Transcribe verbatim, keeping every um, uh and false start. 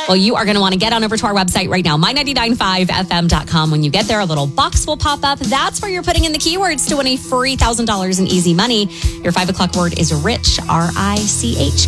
Well, you are going to want to get on over to our website right now, my nine nine five F M dot com. When you get there, a little box will pop up. That's where you're putting in the keywords to win a free one thousand dollars in easy money. Your five o'clock word is rich, R I C H.